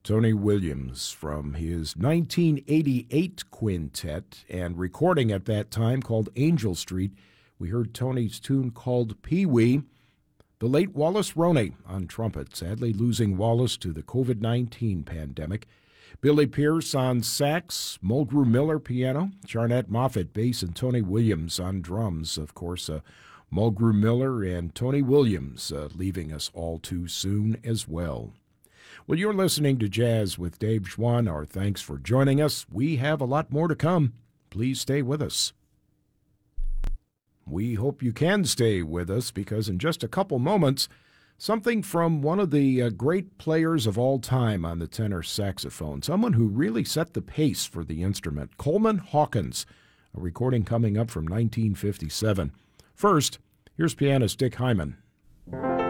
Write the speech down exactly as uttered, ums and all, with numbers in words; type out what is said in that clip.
Tony Williams from his nineteen eighty-eight quintet and recording at that time called Angel Street. We heard Tony's tune called Pee-wee. The late Wallace Roney on trumpet, sadly losing Wallace to the covid nineteen pandemic. Billy Pierce on sax, Mulgrew Miller piano, Charnette Moffett bass, and Tony Williams on drums. Of course, uh, Mulgrew Miller and Tony Williams uh, leaving us all too soon as well. Well, you're listening to Jazz with Dave Schwann. Our thanks for joining us. We have a lot more to come. Please stay with us. We hope you can stay with us because in just a couple moments, something from one of the uh, great players of all time on the tenor saxophone, someone who really set the pace for the instrument, Coleman Hawkins, a recording coming up from nineteen fifty-seven. First, here's pianist Dick Hyman.